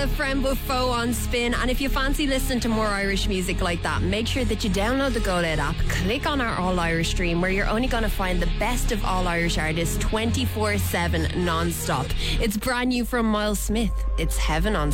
Friend Buffo on Spin. And if you fancy listening to more Irish music like that, make sure that you download the Go Loud app, click on our All Irish stream, where you're only going to find the best of all Irish artists 24/7 non-stop. It's brand new from Miles Smith. It's Heaven on